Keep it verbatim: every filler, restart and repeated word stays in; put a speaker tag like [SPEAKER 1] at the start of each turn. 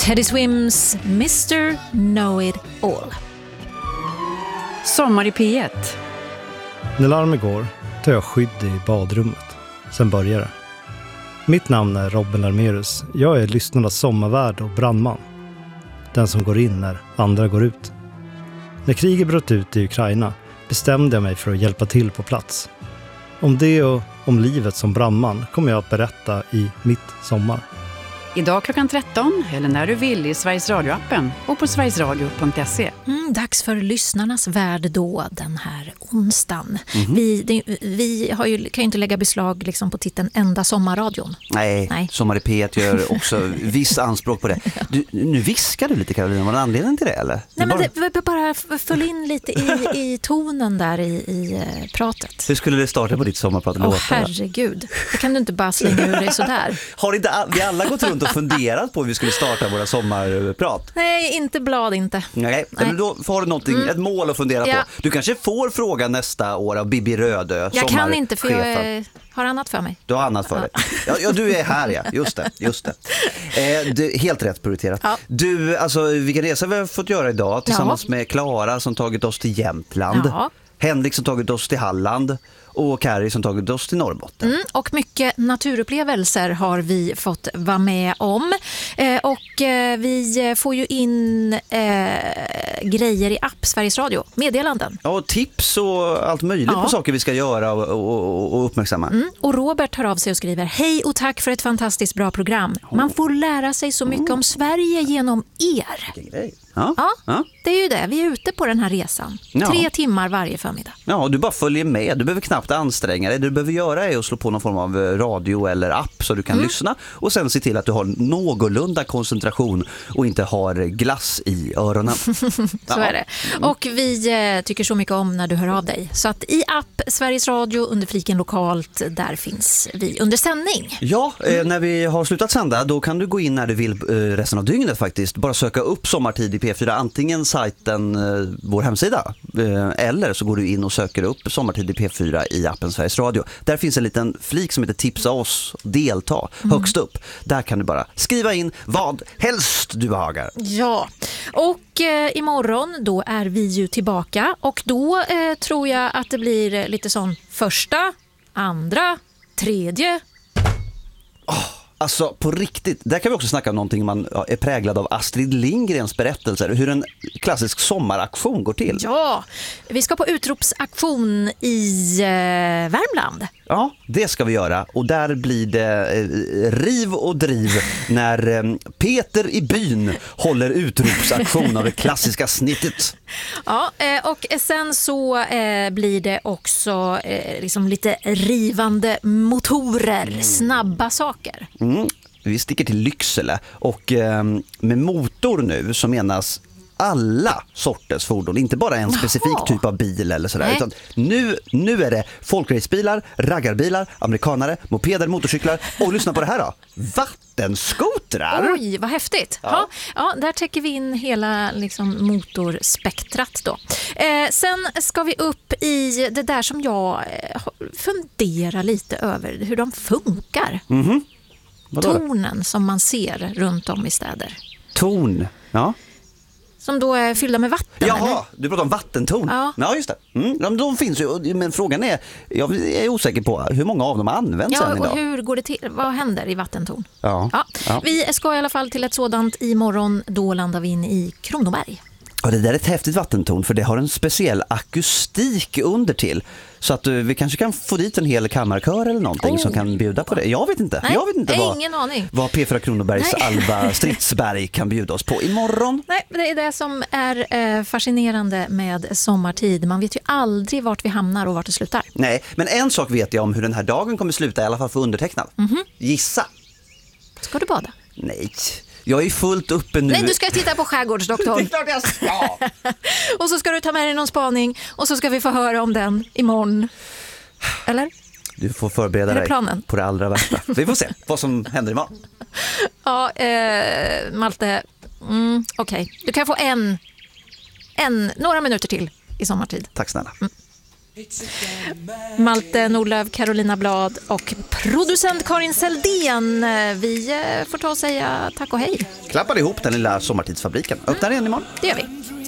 [SPEAKER 1] Teddy Swims mister Know It All.
[SPEAKER 2] Sommar i P ett.
[SPEAKER 3] När larmet går tar jag skydd i badrummet. Sen börjar det. Mitt namn är Robin Larmerus. Jag är lyssnarnas sommarvärd och brandman. Den som går in när andra går ut. När kriget bröt ut i Ukraina bestämde jag mig för att hjälpa till på plats. Om det och om livet som brandman kommer jag att berätta i Mitt sommar.
[SPEAKER 2] Idag klockan tretton eller när du vill i Sveriges Radio-appen och på sverigesradio punkt se.
[SPEAKER 1] Mm, dags för lyssnarnas värld då den här onsdagen.
[SPEAKER 4] Mm-hmm.
[SPEAKER 1] Vi, det, vi har ju, kan ju inte lägga beslag liksom, på titeln Enda sommarradion.
[SPEAKER 4] Nej,
[SPEAKER 1] Nej.
[SPEAKER 4] Sommar i P ett gör också viss anspråk på det. Du, nu viskar du lite, Karolina. Var det en anledning till det, eller?
[SPEAKER 1] Nej,
[SPEAKER 4] bara...
[SPEAKER 1] men det, vi bara följ in lite i, i tonen där i, i pratet.
[SPEAKER 4] Hur skulle det starta på ditt sommarprat?
[SPEAKER 1] Åh, oh, herregud. Det kan du inte bara slänga ur dig sådär.
[SPEAKER 4] Har inte vi alla gått runt och funderat på hur vi skulle starta våra sommarprat?
[SPEAKER 1] Nej, inte blad inte.
[SPEAKER 4] Nej, Nej. Men då har du någonting, mm. ett mål att fundera ja. på. Du kanske får fråga nästa år av Bibi Rödö.
[SPEAKER 1] Jag kan inte för jag är, har annat för mig.
[SPEAKER 4] Du har annat för dig. Ja, ja, du är här, ja. Just det, just det. Eh, du, helt rätt prioriterat. Ja. Du, alltså, vilken resa vi har fått göra idag tillsammans ja. med Klara som tagit oss till Jämtland. Ja. Henrik som tagit oss till Halland. Och Kari som tagit oss till Norrbotten.
[SPEAKER 1] Mm, och mycket naturupplevelser har vi fått vara med om. Eh, och eh, vi får ju in eh, grejer i app Sveriges Radio. Meddelanden.
[SPEAKER 4] Ja, och tips och allt möjligt ja. på saker vi ska göra och, och, och uppmärksamma. Mm,
[SPEAKER 1] och Robert hör av sig och skriver: hej och tack för ett fantastiskt bra program. Man får lära sig så mycket mm. om Sverige genom er.
[SPEAKER 4] Vilken grej. Ja.
[SPEAKER 1] Ja,
[SPEAKER 4] ja,
[SPEAKER 1] det är ju det. Vi är ute på den här resan. Ja. Tre timmar varje förmiddag.
[SPEAKER 4] Ja, du bara följer med. Du behöver knappt anstränga dig. Det du behöver göra är att slå på någon form av radio eller app så du kan mm. lyssna. Och sen se till att du har någorlunda koncentration och inte har glass i öronen.
[SPEAKER 1] Så ja. är det. Och vi eh, tycker så mycket om när du hör av dig. Så att i app Sveriges Radio under fliken lokalt, där finns vi under sändning.
[SPEAKER 4] Ja, eh, när vi har slutat sända då kan du gå in när du vill eh, resten av dygnet faktiskt. Bara söka upp Sommartid i P fyra, antingen sajten, eh, vår hemsida eh, eller så går du in och söker upp Sommartid i P fyra i appen Sveriges Radio. Där finns en liten flik som heter Tipsa oss, delta, mm. högst upp. Där kan du bara skriva in vad helst du behagar.
[SPEAKER 1] Ja, och eh, imorgon då är vi ju tillbaka och då eh, tror jag att det blir lite sån första, andra, tredje.
[SPEAKER 4] Åh! Oh. Alltså på riktigt, där kan vi också snacka om någonting man är präglad av Astrid Lindgrens berättelser. Hur en klassisk sommaraktion går till.
[SPEAKER 1] Ja, vi ska på utropsaktion i eh, Värmland.
[SPEAKER 4] Ja, det ska vi göra. Och där blir det eh, riv och driv när eh, Peter i byn håller utropsaktion av det klassiska snittet.
[SPEAKER 1] Ja, eh, och sen så eh, blir det också eh, liksom lite rivande motorer, mm. snabba saker.
[SPEAKER 4] Mm. Vi sticker till Lycksele och eh, med motor nu så menas alla sorters fordon, inte bara en specifik Jaha. typ av bil eller sådär, utan nu, nu är det folkracebilar, raggarbilar, amerikanare, mopeder, motorcyklar och lyssna på det här då, vattenskotrar.
[SPEAKER 1] Oj, vad häftigt. Ja. Ja, ja, där täcker vi in hela liksom, motorspektrat då. Eh, sen ska vi upp i det där som jag eh, funderar lite över, hur de funkar.
[SPEAKER 4] Mhm.
[SPEAKER 1] Tornen som man ser runt om i städer.
[SPEAKER 4] Torn, ja.
[SPEAKER 1] Som då är fyllda med vatten.
[SPEAKER 4] Jaha,
[SPEAKER 1] eller?
[SPEAKER 4] du pratar om vattentorn.
[SPEAKER 1] Ja,
[SPEAKER 4] ja just det. Mm, de, de finns ju, men frågan är, jag är osäker på hur många av dem används
[SPEAKER 1] ja,
[SPEAKER 4] än idag.
[SPEAKER 1] Ja, och hur går det till? Vad händer i vattentorn?
[SPEAKER 4] Ja.
[SPEAKER 1] Ja.
[SPEAKER 4] Ja.
[SPEAKER 1] Vi ska i alla fall till ett sådant imorgon. Då landar vi in i Kronoberg.
[SPEAKER 4] Ja, det där är ett häftigt vattentorn för det har en speciell akustik under till. Så att vi kanske kan få dit en hel kammarkör eller någonting oh. som kan bjuda på det. Jag vet inte.
[SPEAKER 1] Nej,
[SPEAKER 4] jag vet inte vad,
[SPEAKER 1] ingen aning.
[SPEAKER 4] vad P fyra Kronobergs Nej. Alba Stridsberg kan bjuda oss på imorgon.
[SPEAKER 1] Nej, det är det som är eh, fascinerande med sommartid. Man vet ju aldrig vart vi hamnar och vart det slutar.
[SPEAKER 4] Nej, men en sak vet jag om hur den här dagen kommer sluta, i alla fall för undertecknad.
[SPEAKER 1] Mm-hmm.
[SPEAKER 4] Gissa.
[SPEAKER 1] Ska du bada?
[SPEAKER 4] Nej. Jag är fullt uppe nu.
[SPEAKER 1] Nej, du ska titta på Skärgårdsdoktorn.
[SPEAKER 4] Det är klart jag ska.
[SPEAKER 1] Och så ska du ta med dig någon spaning och så ska vi få höra om den imorgon. Eller?
[SPEAKER 4] Du får förbereda dig
[SPEAKER 1] planen?
[SPEAKER 4] På det allra värsta. Vi får se vad som händer imorgon.
[SPEAKER 1] Ja, eh, Malte. Mm, Okej, okay. Du kan få en, en, några minuter till i sommartid.
[SPEAKER 4] Tack snälla.
[SPEAKER 1] Mm. Malte Nordlöf, Carolina Blad och producent Karin Seldén. Vi får ta och säga tack och hej.
[SPEAKER 4] Klappar ihop den lilla sommartidsfabriken. Öppnar igen imorgon.
[SPEAKER 1] Det gör vi.